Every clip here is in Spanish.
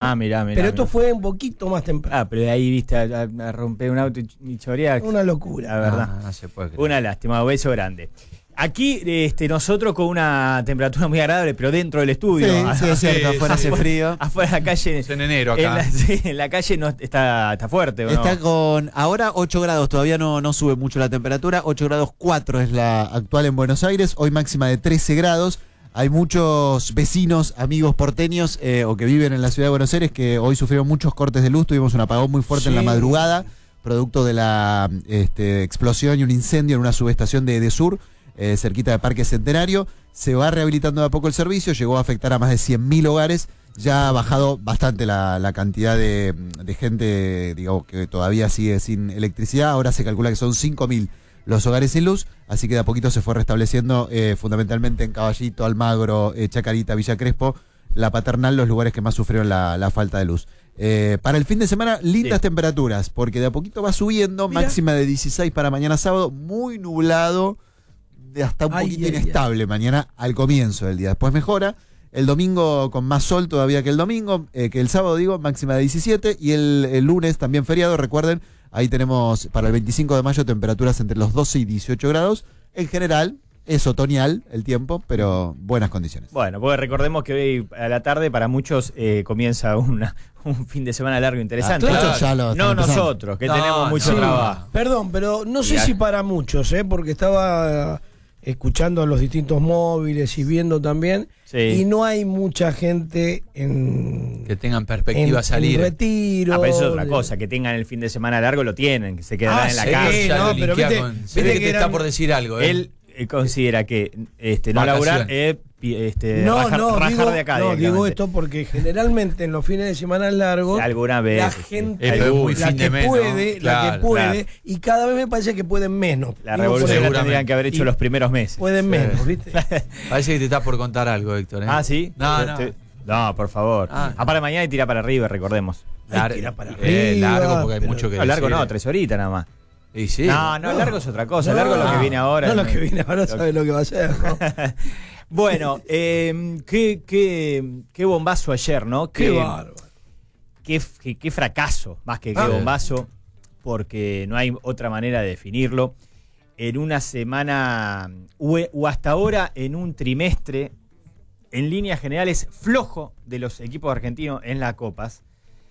Ah, mirá. Pero esto fue un poquito más temprano. Ah, pero de ahí viste a romper un auto y chorear. Una locura. La verdad. No se puede creer. Una lástima, beso grande. Aquí nosotros con una temperatura muy agradable, pero dentro del estudio. Sí, es cierto, afuera hace frío. Afuera de la calle. Es en enero acá. En la calle no está fuerte, ¿o no? Está con ahora 8 grados, todavía no sube mucho la temperatura, 8 grados 4 es la actual en Buenos Aires, hoy máxima de 13 grados. Hay muchos vecinos, amigos porteños o que viven en la ciudad de Buenos Aires que hoy sufrieron muchos cortes de luz, tuvimos un apagón muy fuerte en la madrugada, producto de la explosión y un incendio en una subestación de Edesur, cerquita de Parque Centenario. Se va rehabilitando de a poco el servicio, llegó a afectar a más de 100.000 hogares. Ya ha bajado bastante la cantidad de gente, digamos, que todavía sigue sin electricidad. Ahora se calcula que son 5.000 los hogares sin luz, así que de a poquito se fue restableciendo, fundamentalmente en Caballito, Almagro, Chacarita, Villa Crespo, La Paternal, los lugares que más sufrieron la falta de luz. Para el fin de semana, lindas temperaturas, porque de a poquito va subiendo, máxima de 16 para mañana sábado, muy nublado, hasta un poquito inestable mañana al comienzo del día, después mejora. El domingo con más sol todavía que el domingo, que el sábado digo, máxima de 17, y el lunes también feriado, recuerden, ahí tenemos para el 25 de mayo temperaturas entre los 12 y 18 grados. En general es otoñal el tiempo, pero buenas condiciones. Bueno, porque recordemos que hoy a la tarde para muchos comienza un fin de semana largo interesante. Claro. Ya lo No están empezando. nosotros, que tenemos mucho trabajo. Perdón, pero no sé si para muchos, porque estaba escuchando los distintos móviles y viendo también, y no hay mucha gente que tengan perspectiva a salir. En retiro. Pero eso es otra cosa, que tengan el fin de semana largo lo tienen, que se quedarán en la casa. No, pero viste se ve que te está por decir algo. Él considera que no laburar es rajar de acá. No, digo esto porque generalmente en los fines de semana largos alguna vez la gente la que puede y cada vez me parece que pueden menos. La revolución la tendrían que haber hecho los primeros meses. Pueden menos, ¿viste? Parece que te está por contar algo, Héctor. Ah, ¿sí? No, por favor. Para mañana y tira para arriba, recordemos. Tira para arriba. Largo porque hay mucho que decir. Largo no, 3 horitas nada más. Y sí. No, largo es otra cosa. Largo es lo que viene ahora. No, lo que viene ahora sabe lo que va a ser, ¿no? Bueno, qué bombazo ayer, ¿no? Qué bárbaro. Qué fracaso, más que qué bombazo, porque no hay otra manera de definirlo. En una semana, o hasta ahora en un trimestre, en líneas generales, flojo de los equipos argentinos en las copas.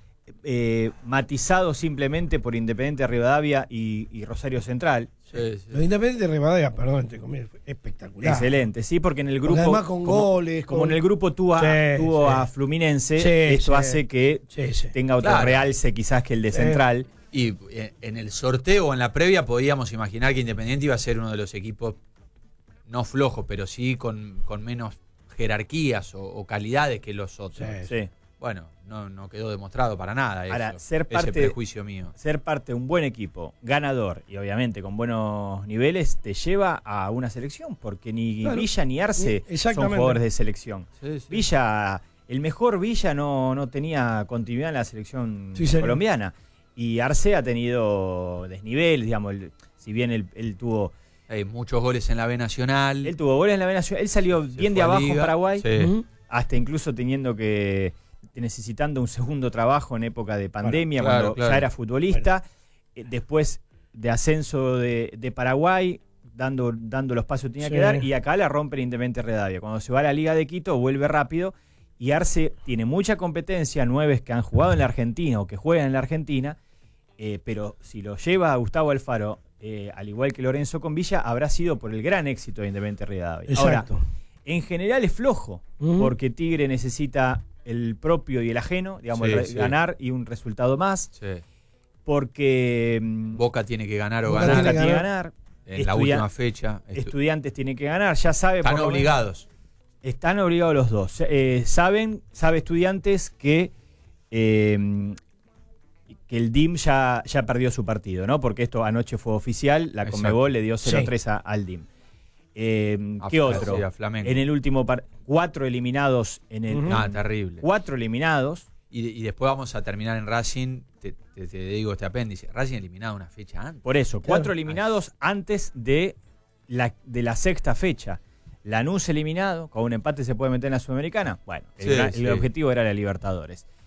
Matizado simplemente por Independiente Rivadavia y Rosario Central. Los Independiente Rivadavia, perdón, te comí, espectacular. Excelente, sí, porque en el grupo, además con goles, como en el grupo tuvo a Fluminense, esto hace que tenga otro realce quizás que el de Central. Y en el sorteo o en la previa podíamos imaginar que Independiente iba a ser uno de los equipos no flojos, pero sí con menos jerarquías o calidades que los otros. Bueno, no quedó demostrado para nada eso. Ahora, ese prejuicio mío. Ser parte de un buen equipo, ganador y obviamente con buenos niveles, te lleva a una selección, porque ni Villa ni Arce son jugadores de selección. Villa, el mejor Villa no tenía continuidad en la selección colombiana. Y Arce ha tenido desnivel, digamos, si bien él tuvo... Hay muchos goles en la B Nacional. Él tuvo goles en la B Nacional. Él salió bien de abajo en Paraguay, hasta incluso necesitando un segundo trabajo en época de pandemia, cuando ya era futbolista. Después de ascenso de Paraguay, dando los pasos que tenía que dar, y acá la rompe el Independiente Rivadavia. Cuando se va a la Liga de Quito, vuelve rápido, y Arce tiene mucha competencia, 9 que han jugado en la Argentina o que juegan en la Argentina, pero si lo lleva a Gustavo Alfaro, al igual que Lorenzo con Villa, habrá sido por el gran éxito de Independiente Rivadavia. Exacto. Ahora, en general es flojo, porque Tigre necesita el propio y el ajeno, digamos, ganar y un resultado más, porque Boca tiene que ganar o Boca ganar. tiene que ganar. En la última fecha. Estudiantes tienen que ganar, ya sabe. Están obligados. Están obligados los dos. Sabe Estudiantes que el DIM ya perdió su partido, ¿no? Porque esto anoche fue oficial, la Conmebol le dio 0-3 al DIM. ¿Qué otro? En el último 4 eliminados en el... terrible. 4 eliminados. Y después vamos a terminar en Racing, te digo este apéndice, Racing eliminado una fecha antes. Por eso, 4 eliminados antes de la sexta fecha. Lanús eliminado, con un empate se puede meter en la Sudamericana. Bueno, el objetivo era la Libertadores.